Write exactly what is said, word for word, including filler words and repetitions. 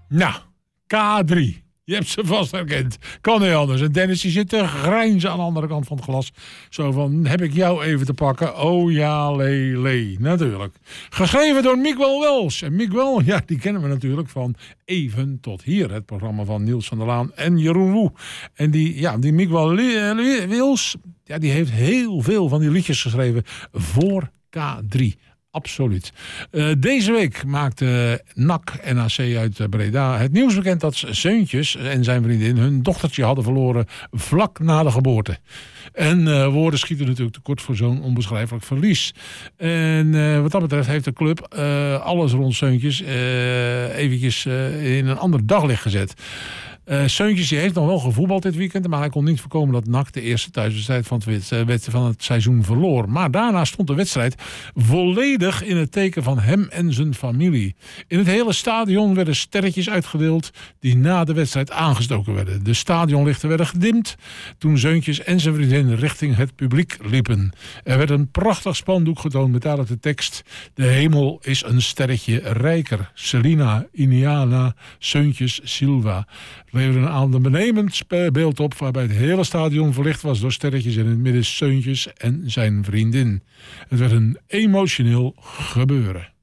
Nou, K drie. Je hebt ze vast herkend. Kan niet anders. En Dennis die zit te grijnzen aan de andere kant van het glas. Zo van, heb ik jou even te pakken? Oh ja, lee, lee. Natuurlijk. Geschreven door Miguel Wels. En Miguel, ja, die kennen we natuurlijk van Even tot Hier. Het programma van Niels van der Laan en Jeroen Woe. En die, ja, die Miguel Wels, ja, die heeft heel veel van die liedjes geschreven voor K drie. Absoluut. Uh, deze week maakte N A C N A C uit Breda het nieuws bekend dat Seuntjes en zijn vriendin hun dochtertje hadden verloren vlak na de geboorte. En uh, woorden schieten natuurlijk tekort voor zo'n onbeschrijfelijk verlies. En uh, wat dat betreft heeft de club uh, alles rond Seuntjes uh, eventjes uh, in een ander daglicht gezet. Uh, Seuntjes die heeft nog wel gevoetbald dit weekend, maar hij kon niet voorkomen dat N A C de eerste thuiswedstrijd van het, van het seizoen verloor. Maar daarna stond de wedstrijd volledig in het teken van hem en zijn familie. In het hele stadion werden sterretjes uitgedeeld die na de wedstrijd aangestoken werden. De stadionlichten werden gedimd toen Seuntjes en zijn vriendin richting het publiek liepen. Er werd een prachtig spandoek getoond met daarop de tekst: de hemel is een sterretje rijker. Selina, Iniana, Seuntjes, Silva. Leverde een adembenemend beeld op waarbij het hele stadion verlicht was door sterretjes en in het midden Seuntjes en zijn vriendin. Het werd een emotioneel gebeuren.